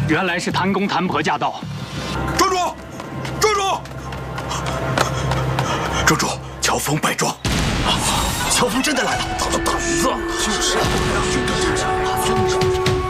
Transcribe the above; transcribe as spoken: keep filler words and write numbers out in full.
原来是谭公谭婆驾到。 庄主，庄主，庄主，乔峰败状。乔峰真的来了，他的胆子就是。